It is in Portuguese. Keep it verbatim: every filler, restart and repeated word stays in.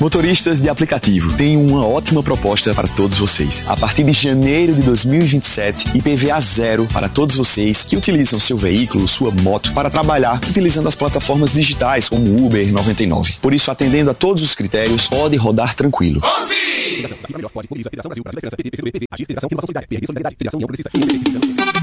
Motoristas de aplicativo, tem uma ótima proposta para todos vocês. A partir de janeiro de dois mil e vinte e sete, I P V A zero para todos vocês que utilizam seu veículo, sua moto, para trabalhar utilizando as plataformas digitais como Uber noventa e nove. Por isso, atendendo a todos os critérios, pode rodar tranquilo. onze!